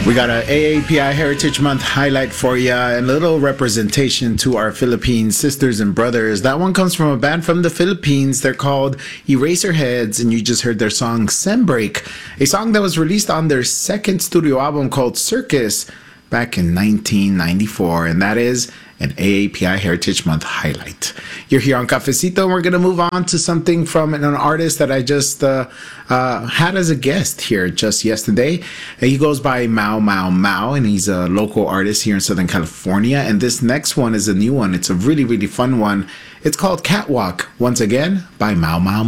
We got a AAPI Heritage Month highlight for you and a little representation to our Philippine sisters and brothers. That one comes from a band from the Philippines. They're called Eraserheads, and you just heard their song Sembreak, a song that was released on their second studio album called Circus back in 1994, and that is an AAPI Heritage Month highlight. You're here on Cafecito, and we're going to move on to something from an artist that I just had as a guest here just yesterday. He goes by Mau Mau Mau, and he's a local artist here in Southern California. And this next one is a new one. It's a really, really fun one. It's called Catwalk, once again, by Mau Mau